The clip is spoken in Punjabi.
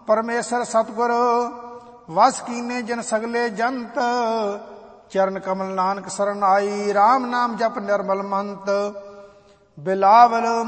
ਪਰਮੇਸ਼ਰ ਸਤਿਗੁਰ ਵਸ ਕੀਨੇ ਜਨ ਸਗਲੇ ਜੰਤ। ਚਰਨ ਕਮਲ ਨਾਨਕ ਸਰਨ ਆਈ, RAM ਨਾਮ ਜਪ ਨਿਰਮਲ ਮੰਤ। ਬਿਲਾਵਲ